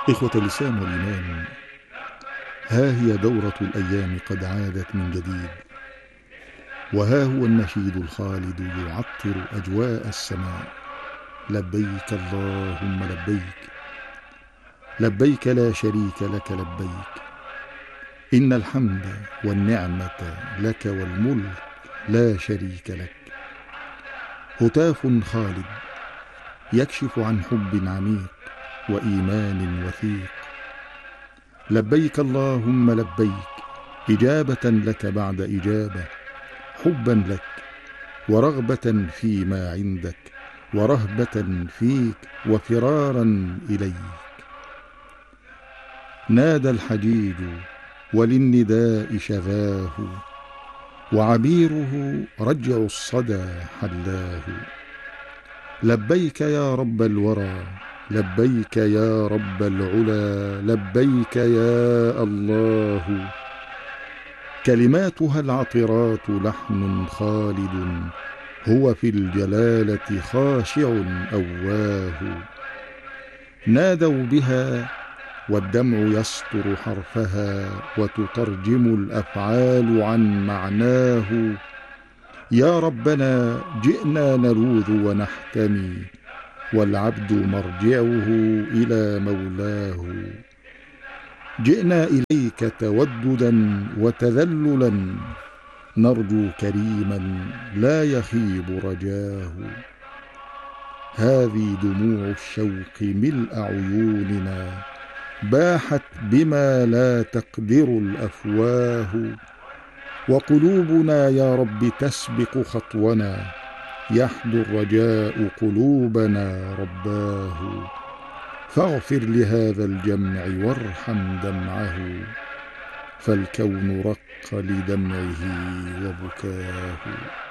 إخوة الإسلام والإيمان، ها هي دورة الأيام قد عادت من جديد، وها هو النشيد الخالد يعطر أجواء السماء. لبيك اللهم لبيك، لبيك لا شريك لك لبيك، إن الحمد والنعمة لك والملك لا شريك لك. هتاف خالد يكشف عن حب عميق وإيمان وثيق. لبيك اللهم لبيك، إجابة لك بعد إجابة، حبا لك ورغبة فيما عندك، ورهبة فيك وفرارا إليك. نادى الحجيج وللنداء شغاه، وعبيره رجع الصدى حلاه. لبيك يا رب الورى، لبيك يا رب العلا، لبيك يا الله. كلماتها العطرات لحن خالد، هو في الجلالة خاشع أواه. نادوا بها والدمع يسطر حرفها، وتترجم الأفعال عن معناه. يا ربنا جئنا نلوذ ونحتمي، والعبد مرجعه إلى مولاه. جئنا إليك توددا وتذللا، نرجو كريما لا يخيب رجاه. هذه دموع الشوق ملء عيوننا، باحت بما لا تقدر الأفواه. وقلوبنا يا رب تسبق خطونا، يحدو الرجاء قلوبنا رباه. فاغفر لهذا الجمع وارحم دمعه، فالكون رق لدمعه وبكاه.